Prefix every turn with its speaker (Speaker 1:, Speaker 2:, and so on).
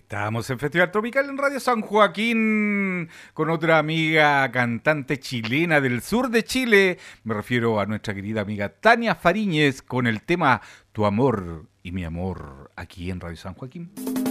Speaker 1: Estamos en Festival Tropical en Radio San Joaquín con otra amiga cantante chilena del sur de Chile. Me refiero a nuestra querida amiga Tania Fariñez con el tema Tu amor y mi amor aquí en Radio San Joaquín.